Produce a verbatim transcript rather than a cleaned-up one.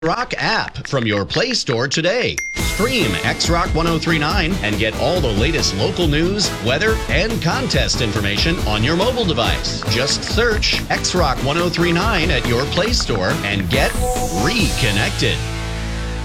Rock app from your Play Store today. Stream X Rock ten thirty-nine and get all the latest local news, weather, and contest information on your mobile device. Just search X Rock ten thirty-nine at your Play Store and get reconnected.